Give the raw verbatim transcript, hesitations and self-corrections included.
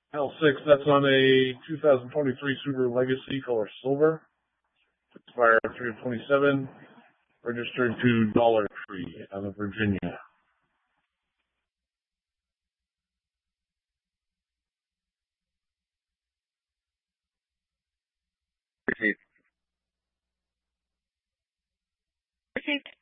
L six, that's on a two thousand twenty-three Subaru Legacy color silver. Expire three of twenty-seven. Registered to Dollar Tree out of Virginia. Received. Received.